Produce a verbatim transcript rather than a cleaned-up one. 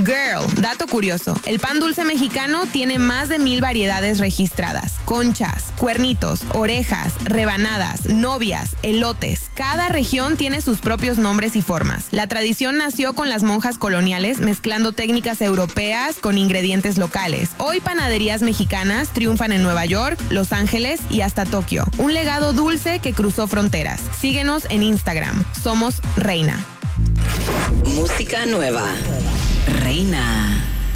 Girl, dato curioso. El pan dulce mexicano tiene más de mil variedades registradas. Conchas, cuernitos, orejas, rebanadas, novias, elotes. Cada región tiene sus propios nombres y formas. La tradición nació con las monjas coloniales mezclando técnicas europeas con ingredientes locales. Hoy panaderías mexicanas triunfan en Nueva York, Los Ángeles y hasta Tokio. Un legado dulce que cruzó fronteras. Síguenos en Instagram. Somos Reina. Música nueva. Reina.